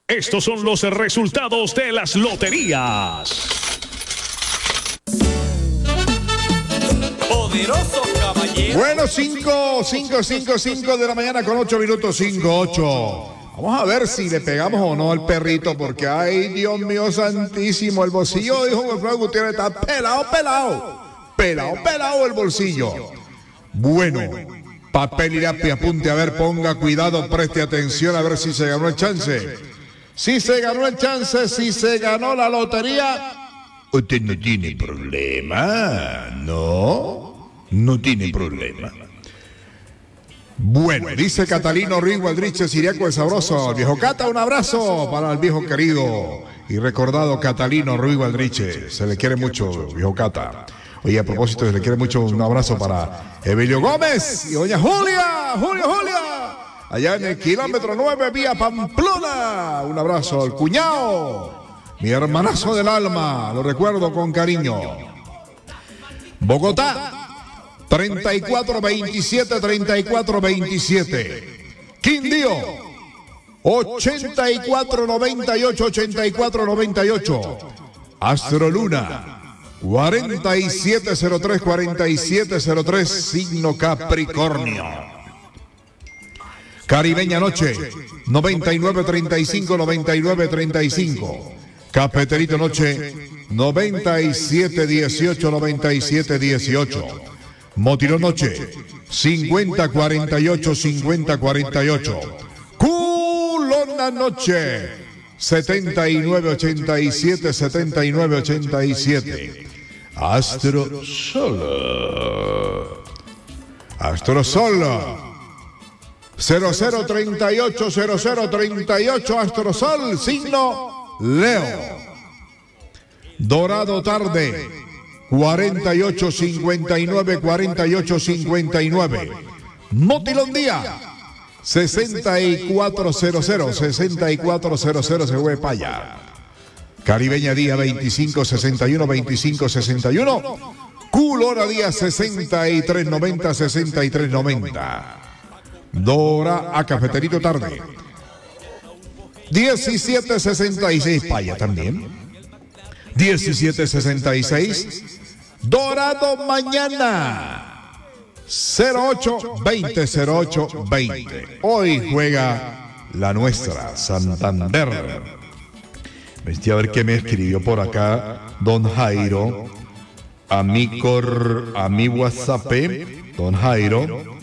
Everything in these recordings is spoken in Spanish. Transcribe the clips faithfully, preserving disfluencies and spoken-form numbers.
Estos son los resultados de las loterías. Poderoso caballero. Bueno, cinco, cinco, cinco, cinco de la mañana con ocho minutos, cinco, ocho. Vamos a ver si le pegamos o no al perrito, porque ay, Dios mío santísimo, el bolsillo de Juan Alfredo Gutiérrez está pelado, pelado. Pelado, pelado el bolsillo. Bueno, papel y lápiz, apunte, a ver, ponga cuidado, preste atención, a ver si se ganó el chance. Si se ganó el chance, si se ganó la lotería, usted no tiene problema, ¿no? No tiene problema. Bueno, dice Catalino Ruiz Waldriche, Siriaco el Sabroso. El viejo Cata, un abrazo para el viejo querido y recordado Catalino Ruiz Waldriche. Se le quiere mucho, viejo Cata. Oye, a propósito, se le quiere mucho, un abrazo para Evelio Gómez y doña Julia, Julia, Julia. Allá en el kilómetro nueve, vía Pamplona. Un abrazo al cuñado, mi hermanazo del alma, lo recuerdo con cariño. Bogotá, treinta y cuatro veintisiete, treinta y cuatro veintisiete. Quindío, ochenta y cuatro noventa y ocho, ochenta y cuatro noventa y ocho. Astroluna, cuarenta y siete cero tres, cuarenta y siete cero tres, signo Capricornio. Caribeña Noche, noventa y nueve treinta y cinco, noventa y nueve treinta y cinco. Cafeterito Noche, noventa y siete dieciocho, noventa y siete dieciocho. Motilón Noche, cincuenta cuarenta y ocho, cincuenta cuarenta y ocho. Culona Noche, setenta y nueve ochenta y siete, setenta y nueve ochenta y siete. Astro Sol. Astro Sol. cero cero treinta y ocho, cero cero treinta y ocho, Astro Sol, signo Leo. Dorado Tarde, cuarenta y ocho cincuenta y nueve, cuarenta y ocho cincuenta y nueve. Motilón Día, sesenta y cuatro cero cero, sesenta y cuatro cero cero, se fue para allá. Caribeña Día, veinticinco sesenta y uno, veinticinco sesenta y uno. Culona Día, sesenta y tres noventa, sesenta y tres noventa. Dora a Cafeterito Tarde, diecisiete sesenta y seis, Paya también, diecisiete sesenta y seis. Dorado Mañana, cero ocho veinte, cero ocho veinte. Hoy juega la nuestra, Santander. Vestí a ver qué me escribió por acá don Jairo, a mi, cor, a mi WhatsApp, don Jairo.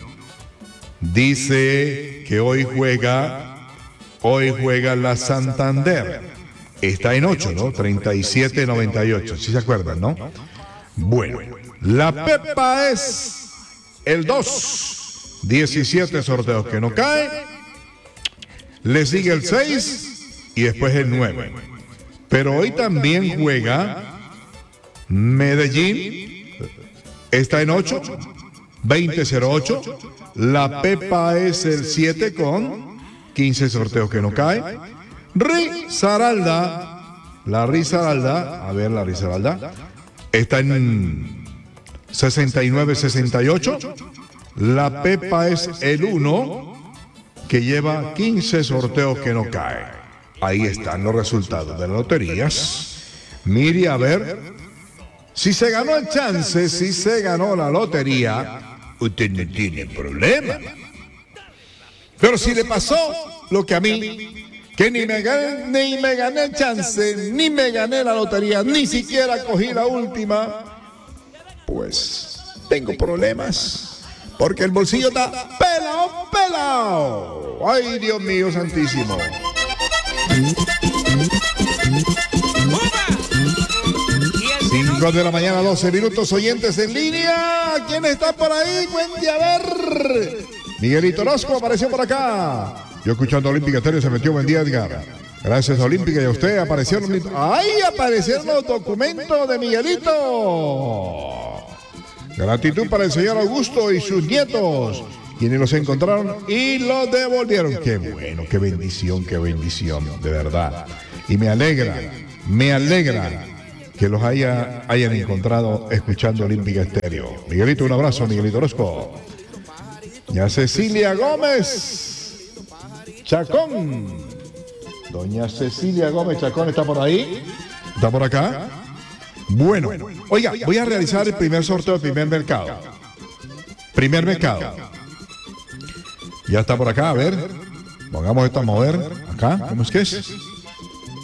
Dice que hoy juega, hoy juega la Santander. Está en ocho, ¿no? treinta y siete noventa y ocho, ¿sí se acuerdan, no? Bueno, la Pepa es el dos. diecisiete sorteos que no caen. Le sigue el seis y después el nueve. Pero hoy también juega Medellín. Está en ocho. veinte cero ocho. La Pepa es el siete con quince sorteos que no caen. Risaralda, la Risaralda, a ver la Risaralda, está en sesenta y nueve sesenta y ocho. La Pepa es el uno que lleva quince sorteos que no caen. Ahí están los resultados de las loterías. Mire a ver si se ganó el chance, si se ganó la lotería. Usted no tiene problema. Pero si le pasó lo que a mí, que ni me gané, ni me gané el chance, ni me gané la lotería, ni siquiera cogí la última, pues tengo problemas. Porque el bolsillo está pelado, pelado. Ay, Dios mío santísimo. cinco de la mañana, doce minutos, oyentes en línea. ¿Quién está por ahí? Cuente a ver. Miguelito Orozco apareció por acá. Yo escuchando a Olímpica Estéreo, se metió. Buen día, Edgar. Gracias a Olímpica y a usted aparecieron. ¡Ahí aparecieron los documentos de Miguelito! Gratitud para el señor Augusto y sus nietos, quienes los encontraron y los devolvieron. ¡Qué bueno, qué bendición, qué bendición! De verdad. Y me alegra, me alegra que los haya, hayan encontrado escuchando Olímpica Estéreo. Miguelito, un abrazo, Miguelito Orozco. Y a Cecilia Gómez Chacón. Doña Cecilia Gómez Chacón está por ahí. Está por acá. Bueno, oiga, voy a realizar el primer sorteo del primer mercado. Primer mercado. Ya está por acá, a ver. Pongamos esto a mover. Acá, ¿cómo es que es?